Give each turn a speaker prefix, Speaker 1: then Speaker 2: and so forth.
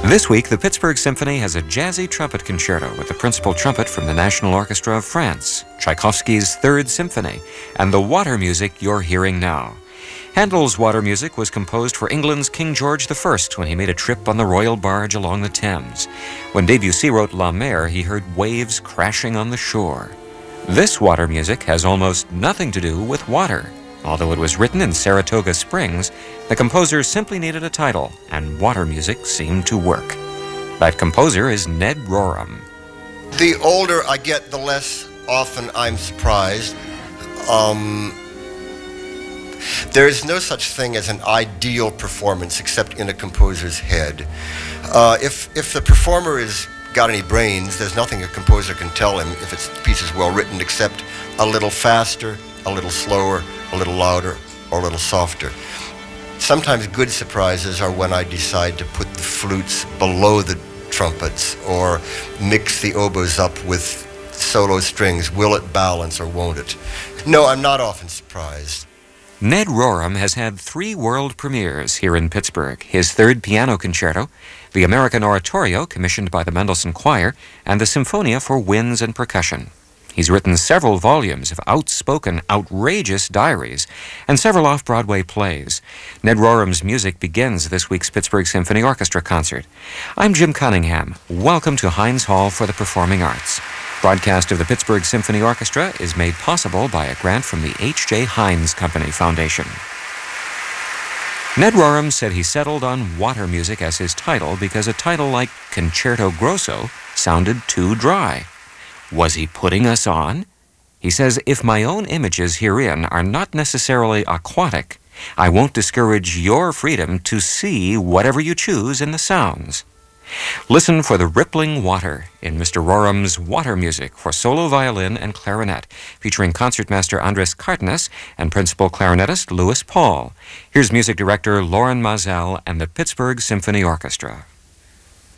Speaker 1: This week, the Pittsburgh Symphony has a jazzy trumpet concerto with the principal trumpet from the National Orchestra of France, Tchaikovsky's Third Symphony, and the water music you're hearing now. Handel's water music was composed for England's King George I when he made a trip on the royal barge along the Thames. When Debussy wrote La Mer, he heard waves crashing on the shore. This water music has almost nothing to do with water. Although it was written in Saratoga Springs, the composer simply needed a title, and water music seemed to work. That composer is Ned Rorem.
Speaker 2: The older I get, the less often I'm surprised. There is no such thing as an ideal performance except in a composer's head. If the performer has got any brains, there's nothing a composer can tell him if its piece is well written except a little faster, a little slower, a little louder, or a little softer. Sometimes good surprises are when I decide to put the flutes below the trumpets or mix the oboes up with solo strings. Will it balance or won't it? No, I'm not often surprised.
Speaker 1: Ned Rorem has had 3 world premieres here in Pittsburgh: his Third Piano Concerto, the American Oratorio commissioned by the Mendelssohn Choir, and the Symphonia for Winds and Percussion. He's written several volumes of outspoken, outrageous diaries and several off-Broadway plays. Ned Rorem's music begins this week's Pittsburgh Symphony Orchestra concert. I'm Jim Cunningham. Welcome to Heinz Hall for the Performing Arts. Broadcast of the Pittsburgh Symphony Orchestra is made possible by a grant from the H.J. Heinz Company Foundation. Ned Rorem said he settled on water music as his title because a title like Concerto Grosso sounded too dry. Was he putting us on? He says, if my own images herein are not necessarily aquatic, I won't discourage your freedom to see whatever you choose in the sounds. Listen for the rippling water in Mr. Rorem's water music for solo violin and clarinet, featuring concertmaster Andres Cardenas and principal clarinetist Louis Paul. Here's music director Loren Mazel and the Pittsburgh Symphony Orchestra.